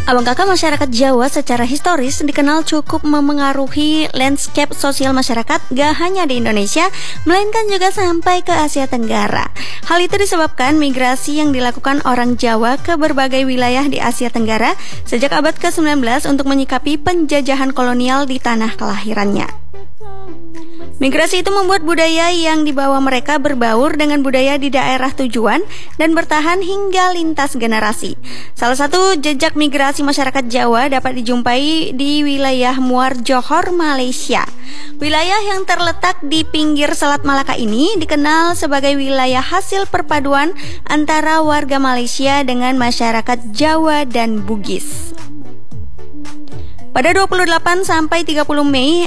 Abang kakak, masyarakat Jawa secara historis dikenal cukup memengaruhi landscape sosial masyarakat gak hanya di Indonesia, melainkan juga sampai ke Asia Tenggara. Hal itu disebabkan migrasi yang dilakukan orang Jawa ke berbagai wilayah di Asia Tenggara sejak abad ke-19 untuk menyikapi penjajahan kolonial di tanah kelahirannya. Migrasi itu membuat budaya yang dibawa mereka berbaur dengan budaya di daerah tujuan dan bertahan hingga lintas generasi. Salah satu jejak migrasi masyarakat Jawa dapat dijumpai di wilayah Muar Johor, Malaysia. Wilayah yang terletak di pinggir Selat Malaka ini dikenal sebagai wilayah hasil perpaduan antara warga Malaysia dengan masyarakat Jawa dan Bugis. Pada 28 sampai 30 Mei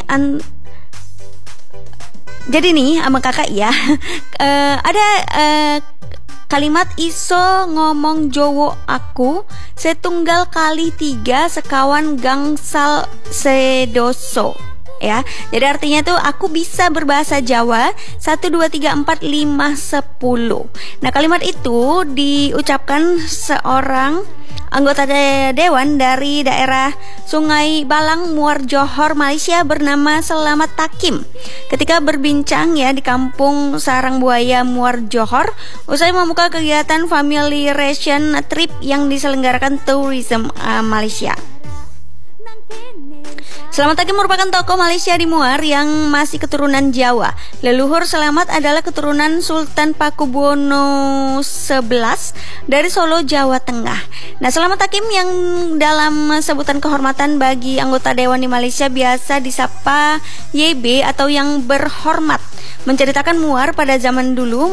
jadi nih sama kakak ya, ada kalimat iso ngomong Jowo aku setunggal kali tiga sekawan gangsal sedoso. Ya, jadi artinya tuh aku bisa berbahasa Jawa 1, 2, 3, 4, 5, 10. Nah, kalimat itu diucapkan seorang anggota dewan dari daerah Sungai Balang, Muar Johor, Malaysia bernama Selamat Takim ketika berbincang ya di kampung Sarang Buaya, Muar Johor, usai membuka kegiatan familiarization trip yang diselenggarakan Tourism Malaysia. Selamat Takim merupakan tokoh Malaysia di Muar yang masih keturunan Jawa. Leluhur Selamat adalah keturunan Sultan Pakubuwono XI dari Solo, Jawa Tengah. Nah, Selamat Takim yang dalam sebutan kehormatan bagi anggota dewan di Malaysia biasa disapa YB atau yang berhormat, menceritakan Muar pada zaman dulu